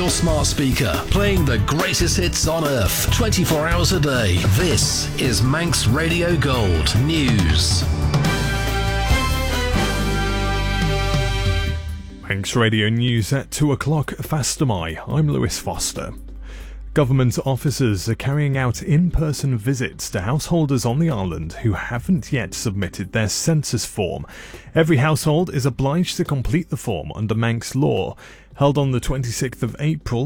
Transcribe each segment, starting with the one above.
your smart speaker, playing the greatest hits on earth, 24 hours a day. This is Manx Radio Gold News. Manx Radio News at 2 o'clock. Fastamai. I'm Lewis Foster. Government officers are carrying out in-person visits to householders on the island who haven't yet submitted their census form. Every household is obliged to complete the form under Manx law. Held on the 26th of April,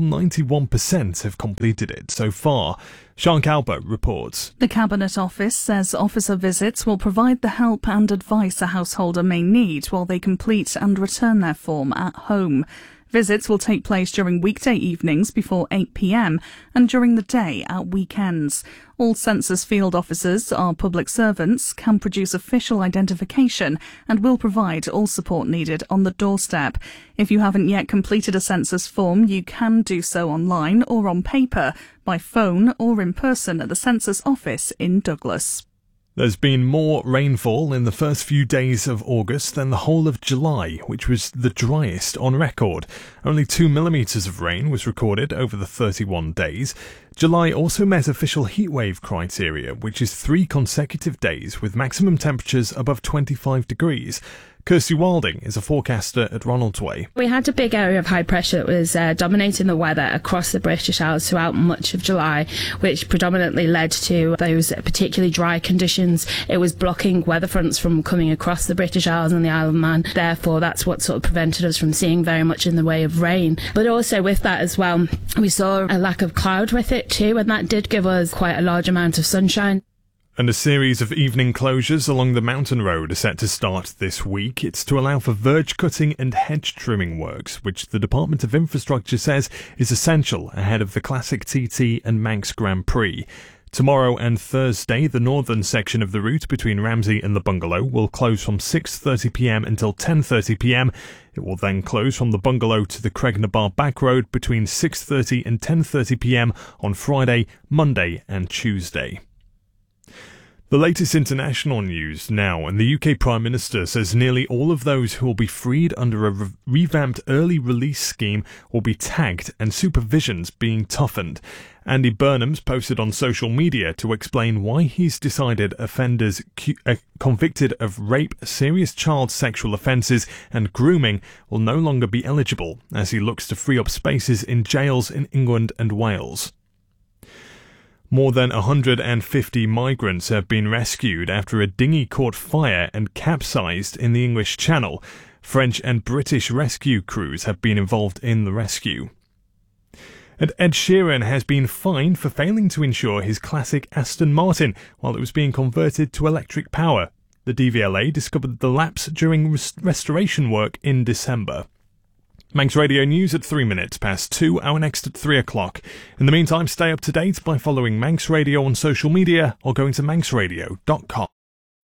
91% have completed it so far. Sean Calbert reports. The Cabinet Office says officer visits will provide the help and advice a householder may need while they complete and return their form at home. Visits will take place during weekday evenings before 8 p.m. and during the day at weekends. All census field officers are public servants, can produce official identification and will provide all support needed on the doorstep. If you haven't yet completed a census form, you can do so online or on paper, by phone or in person at the census office in Douglas. There's been more rainfall in the first few days of August than the whole of July, which was the driest on record. Only 2 millimetres of rain was recorded over the 31 days. July also met official heatwave criteria, which is 3 consecutive days with maximum temperatures above 25 degrees. Kirsty Wilding is a forecaster at Ronaldsway. We had a big area of high pressure that was dominating the weather across the British Isles throughout much of July, which predominantly led to those particularly dry conditions. It was blocking weather fronts from coming across the British Isles and the Isle of Man. Therefore, that's what sort of prevented us from seeing very much in the way of rain. But also with that as well, we saw a lack of cloud with it too, and that did give us quite a large amount of sunshine. And a series of evening closures along the mountain road are set to start this week. It's to allow for verge cutting and hedge trimming works, which the Department of Infrastructure says is essential ahead of the Classic TT and Manx Grand Prix. Tomorrow and Thursday, the northern section of the route between Ramsey and the Bungalow will close from 6:30 p.m. until 10:30 p.m. It will then close from the Bungalow to the Cregnabar Back Road between 6:30 and 10:30 p.m. on Friday, Monday and Tuesday. The latest international news now, and the UK Prime Minister says nearly all of those who will be freed under a revamped early release scheme will be tagged and supervisions being toughened. Andy Burnham's posted on social media to explain why he's decided offenders convicted of rape, serious child sexual offences and grooming will no longer be eligible, as he looks to free up spaces in jails in England and Wales. More than 150 migrants have been rescued after a dinghy caught fire and capsized in the English Channel. French and British rescue crews have been involved in the rescue. And Ed Sheeran has been fined for failing to insure his classic Aston Martin while it was being converted to electric power. The DVLA discovered the lapse during restoration work in December. Manx Radio News at 3 minutes past 2, our next at 3 o'clock. In the meantime, stay up to date by following Manx Radio on social media or going to manxradio.com.